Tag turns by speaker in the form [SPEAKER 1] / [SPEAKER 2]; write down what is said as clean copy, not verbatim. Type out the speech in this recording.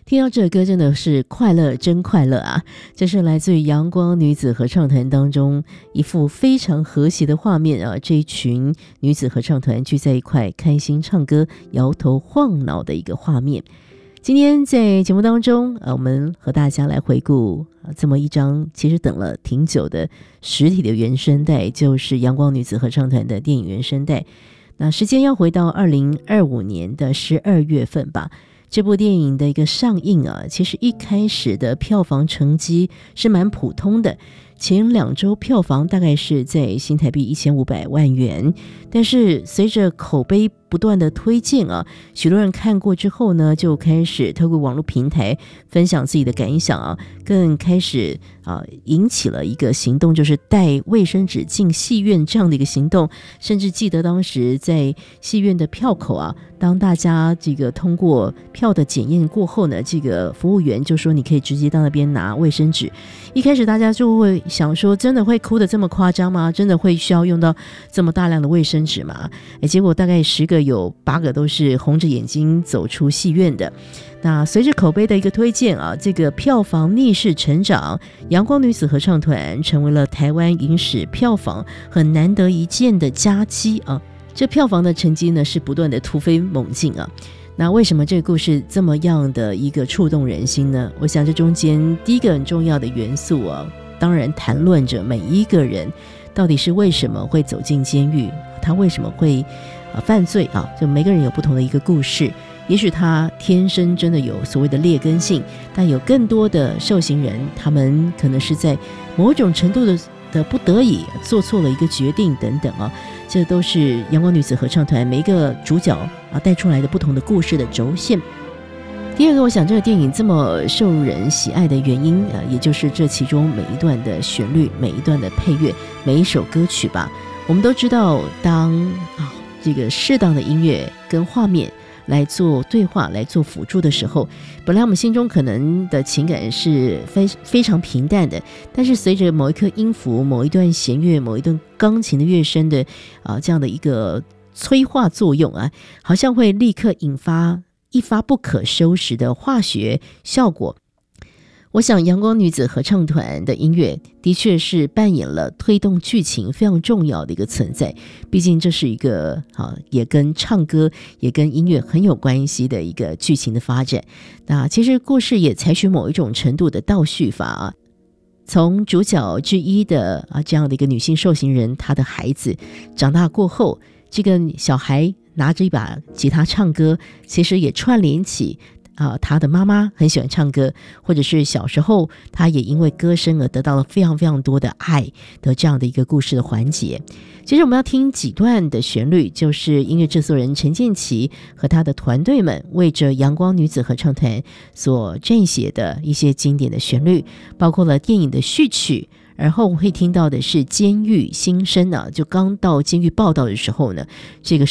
[SPEAKER 1] 听到这个歌真的是快乐，真快乐啊！这是来自于阳光女子合唱团当中一幅非常和谐的画面啊！这一群女子合唱团聚在一块，开心唱歌，摇头晃脑的一个画面。今天在节目当中我们和大家来回顾这么一张其实等了挺久的实体的原声带，就是阳光女子合唱团的电影原声带。那时间要回到2025年的12月份吧。这部电影的一个上映其实一开始的票房成绩是蛮普通的，前2周票房大概是在新台币1500万元，但是随着口碑不断的推荐许多人看过之后呢，就开始透过网络平台分享自己的感想更开始引起了一个行动，就是带卫生纸进戏院这样的一个行动。甚至记得当时在戏院的票口当大家这个通过票的检验过后呢，这个服务员就说你可以直接到那边拿卫生纸。一开始大家就会想说，真的会哭得这么夸张吗？真的会需要用到这么大量的卫生纸吗？结果大概10个有8个都是红着眼睛走出戏院的。那随着口碑的一个推荐这个票房逆势成长，阳光女子合唱团成为了台湾影史票房很难得一见的佳绩这票房的成绩呢是不断的突飞猛进那为什么这个故事这么样的一个触动人心呢？我想这中间第一个很重要的元素当然谈论着每一个人到底是为什么会走进监狱，他为什么会犯罪就每个人有不同的一个故事。也许他天生真的有所谓的劣根性，但有更多的受刑人，他们可能是在某种程度的不得已做错了一个决定等等这都是阳光女子合唱团每一个主角带出来的不同的故事的轴线。第二个，我想这个电影这么受人喜爱的原因也就是这其中每一段的旋律，每一段的配乐，每一首歌曲吧。我们都知道当这个适当的音乐跟画面来做对话，来做辅助的时候，本来我们心中可能的情感是非常平淡的，但是随着某一颗音符，某一段弦乐，某一段钢琴的乐声的这样的一个催化作用好像会立刻引发一发不可收拾的化学效果。我想阳光女子合唱团的音乐的确是扮演了推动剧情非常重要的一个存在，毕竟这是一个也跟唱歌也跟音乐很有关系的一个剧情的发展。那其实故事也采取某一种程度的倒叙法从主角之一的这样的一个女性受刑人，她的孩子长大过后，这个小孩拿着一把吉他唱歌，其实也串联起他的妈妈很喜欢唱歌，或者是小时候他也因为歌声而得到了非常非常多的爱的这样的一个故事的环节。其实我们要听几段的旋律，就是音乐制作人陈建骐和他的团队们为着阳光女子合唱团所撰写的一些经典的旋律，包括了电影的序曲，而后会听到的是监狱新生就刚到监狱报道的时候呢，这个